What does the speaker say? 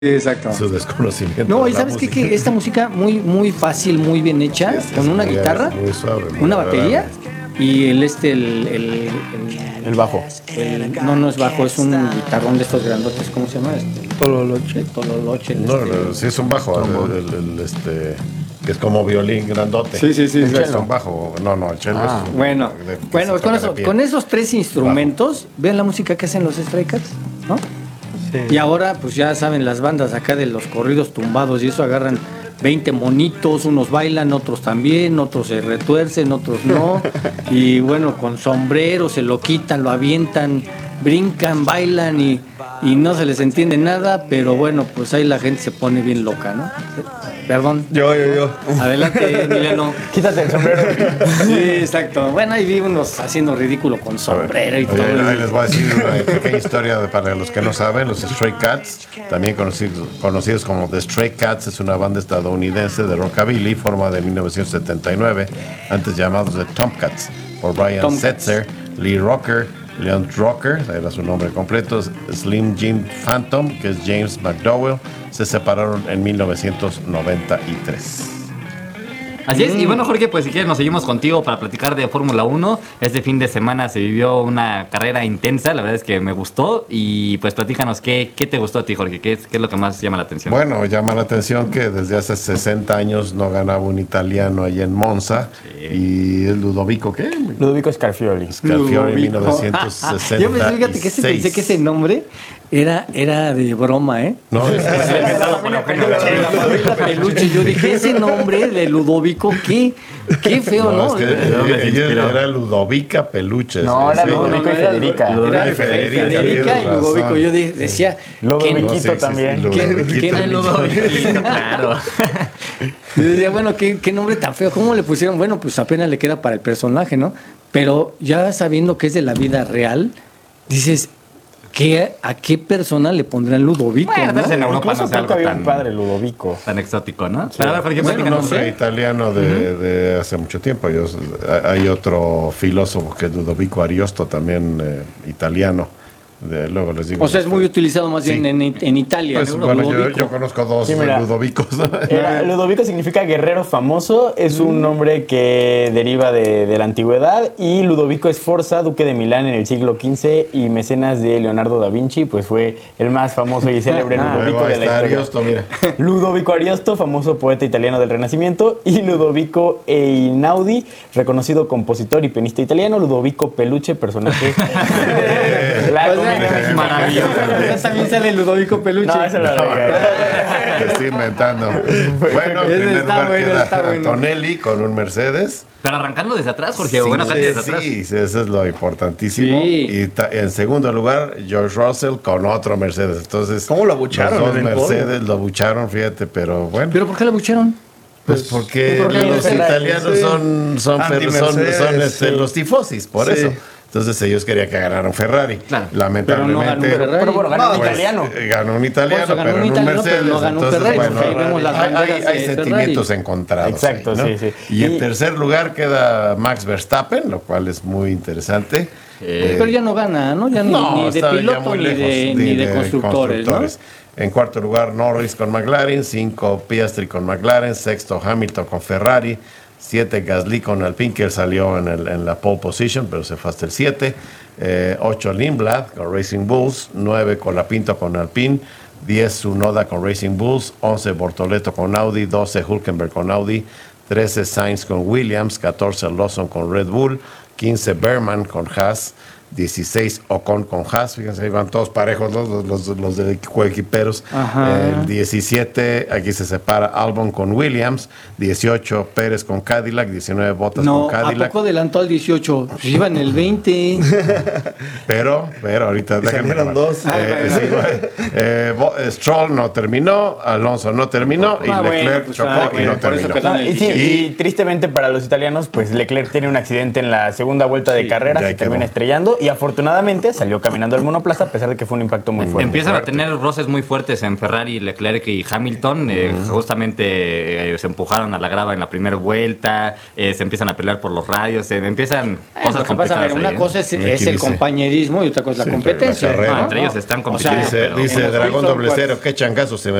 Exacto. Su desconocimiento. No, de y la ¿sabes qué? música. Que esta música muy fácil, muy bien hecha, con una guitarra, muy suave, muy una agradable. batería y El bajo. no es bajo, es un guitarrón de estos grandotes, ¿cómo se llama? Tololoche. Tololoche. No, sí es un bajo, que es como violín grandote. Sí. Es un bajo. No, el cello es Bueno, con esos tres instrumentos, vean la música que hacen los Stray Cats, ¿no? Sí. Y ahora, pues ya saben, las bandas acá de los corridos tumbados y eso agarran 20 monitos, unos bailan, otros también, otros se retuercen, otros no. Y bueno, con sombrero se lo quitan, lo avientan, brincan, bailan y no se les entiende nada, pero bueno, pues ahí la gente se pone bien loca, ¿no? Perdón. Yo. Adelante, Emiliano. Quítate el sombrero. Sí, exacto. Bueno, ahí vi unos haciendo ridículo con sombrero y todo. Ahí les voy a decir una pequeña historia para los que no saben. Los Stray Cats, también conocidos como The Stray Cats, es una banda estadounidense de rockabilly formada en 1979, antes llamados The Tomcats, por Brian Setzer, Lee Rocker, Leon Rocker, era su nombre completo, Slim Jim Phantom, que es James McDowell. Se separaron en 1993. Así es, y bueno, Jorge, pues si quieres nos seguimos contigo para platicar de Fórmula 1. Este fin de semana se vivió una carrera intensa, la verdad es que me gustó. Y pues platícanos, ¿qué te gustó a ti, Jorge? ¿Qué es lo que más llama la atención? Bueno, llama la atención que desde hace 60 años no ganaba un italiano allí en Monza. Sí. Y el Ludovico, ¿qué? Ludovico Scarfioli. Scarfioli en 1966. Yo fíjate que pensé que ese nombre era de broma, ¿eh? No, es Peluche. Yo dije, ese nombre de Ludovico, qué feo, ¿no? Es que ella era Ludovica Peluches. No, era Ludovico y Federica. Era Federica y Ludovico. Yo decía, Ludoviquito también. ¿Quién es Ludoviquito? Claro. Yo decía, bueno, qué nombre tan feo. ¿Cómo le pusieron? Bueno, pues apenas le queda para el personaje, ¿no? Pero ya sabiendo que es de la vida real, dices, ¿a qué persona le pondrán Ludovico? Bueno, ¿no? en Europa no sé algo había un padre Ludovico. Tan exótico, ¿no? Sí. Pero a ver, por ejemplo, un nombre italiano de hace mucho tiempo. Hay otro filósofo que es Ludovico Ariosto, también italiano. Luego les digo. O sea, es muy utilizado más bien en Italia. Pues, ¿no? bueno, yo conozco dos Ludovicos. Ludovico significa guerrero famoso, es un nombre que deriva de la antigüedad, y Ludovico Sforza, duque de Milán en el siglo XV y mecenas de Leonardo da Vinci, pues fue el más famoso y célebre Ludovico de la historia. Ariosto, mira. Ludovico Ariosto, famoso poeta italiano del Renacimiento, y Ludovico Einaudi, reconocido compositor y pianista italiano. Ludovico Peluche, personaje maravilloso. También sale Ludovico Peluche. No, eso lo estoy inventando. Bueno, en primer lugar queda Antonelli con un Mercedes. Pero arrancando desde atrás, Jorge. Desde atrás. Sí, eso es lo importantísimo. Sí. Y en segundo lugar, George Russell con otro Mercedes. Entonces, ¿cómo lo abucharon? Los dos Mercedes lo abucharon, fíjate, pero bueno. ¿Pero por qué lo abucharon? Pues porque los italianos son los tifosis, por eso. Entonces ellos querían que ganara un Ferrari. Claro. Lamentablemente. Pero bueno, ganó un italiano. Ganó un italiano, pero en un Mercedes. Pero no ganó un Ferrari. Bueno, hay sentimientos encontrados. Exacto, ahí, ¿no? sí. Y en tercer lugar queda Max Verstappen, lo cual es muy interesante. Pero ya no gana, ¿no? Ya ni de piloto ni de constructores, ¿no? En cuarto lugar, Norris con McLaren. 5, Piastri con McLaren. Sexto, Hamilton con Ferrari. 7, Gasly con Alpine, que él salió en la pole position, pero se fue hasta el 7. 8, Lindblad con Racing Bulls. 9, Colapinto con Alpine. 10, Tsunoda con Racing Bulls. 11, Bortoleto con Audi. 12, Hülkenberg con Audi. 13, Sainz con Williams. 14, Lawson con Red Bull. 15, Berman con Haas. 16, Ocon con Haas, fíjense, ahí van todos parejos los de equiperos. El 17, aquí se separa Albon con Williams. 18, Pérez con Cadillac. 19, Bottas con Cadillac. No, ¿a poco adelantó al 18? Pues iba en el 20. pero ahorita déjenme dos. Stroll no terminó, Alonso no terminó, y Leclerc chocó y no terminó. Y tristemente para los italianos, pues Leclerc tiene un accidente en la segunda vuelta de carrera, se termina estrellando. y afortunadamente salió caminando el monoplaza a pesar de que fue un impacto muy fuerte. Empiezan a tener roces muy fuertes en Ferrari, Leclerc y Hamilton. Justamente se empujaron a la grava en la primera vuelta, se empiezan a pelear por los radios, empiezan cosas complicadas. Una cosa es el compañerismo y otra cosa es la competencia. Entre ellos están compitiendo. Dice Dragón 00, qué changazo se